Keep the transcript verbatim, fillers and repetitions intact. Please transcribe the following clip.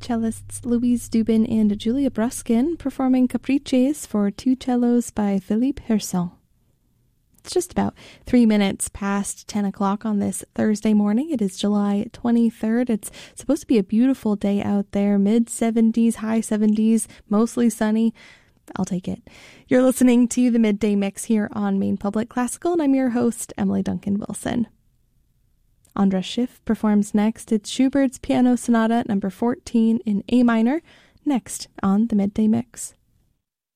cellists Louise Dubin and Julia Bruskin performing Caprices for two cellos by Philippe Herson. It's just about three minutes past ten o'clock on this Thursday morning. It is July twenty-third. It's supposed to be a beautiful day out there, mid seventies, high seventies, mostly sunny. I'll take it. You're listening to the Midday Mix here on Maine Public Classical, and I'm your host, Emily Duncan Wilson. Andras Schiff performs next. It's Schubert's Piano Sonata number fourteen in A minor, next on the Midday Mix.